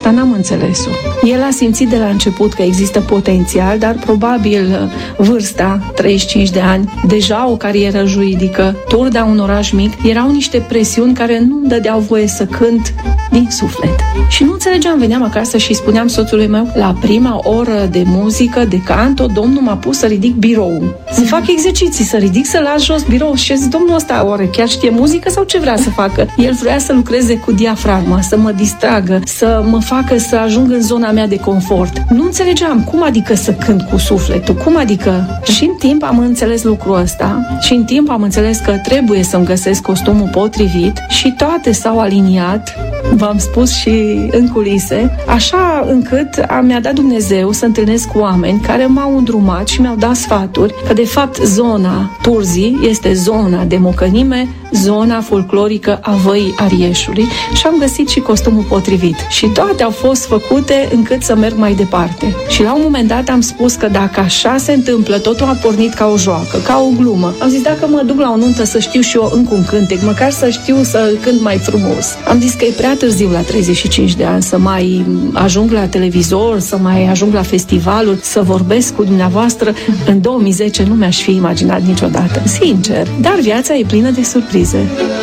Asta n-am înțeles-o. El a simțit de la început că există potențial, dar probabil vârsta, 35 de ani, deja o carieră juridică, turda un oraș mic, erau niște presiuni care nu-mi dădeau voie să cânt din suflet. Și nu înțelegeam, veneam acasă și spuneam soțului meu, la prima oră de muzică, de canto, domnul m-a pus să ridic biroul. Să fac exerciții, să ridic, să las jos birou. Și zic, domnul ăsta, oare chiar știe muzică sau ce vrea să facă? El vrea să lucreze cu diafragma, să mă distragă, să mă facă să ajung în zona mea de confort. Nu înțelegeam, cum adică să cânt cu sufletul? Cum adică? Și în timp am înțeles lucrul ăsta și în timp am înțeles că trebuie să-mi găsesc costumul potrivit și toate s-au aliniat, v-am spus și în culise, așa încât mi-a dat Dumnezeu să întâlnesc cu oameni care m-au îndrumat și mi-au dat sfaturi că de fapt zona Turzii este zona de mocănime, zona folclorică a Văii Arieșului și am găsit și costumul potrivit. Și toate au fost făcute încât să merg mai departe. Și la un moment dat am spus că dacă așa se întâmplă, totul a pornit ca o joacă, ca o glumă. Am zis, dacă mă duc la o nuntă să știu și eu încă un cântec, măcar să știu să cânt mai frumos. Am zis că e prea târziu la 35 de ani să mai ajung la televizor, să mai ajung la festivaluri, să vorbesc cu dumneavoastră. În 2010 nu mi-aș fi imaginat niciodată, sincer. Dar viața e plină de surprize.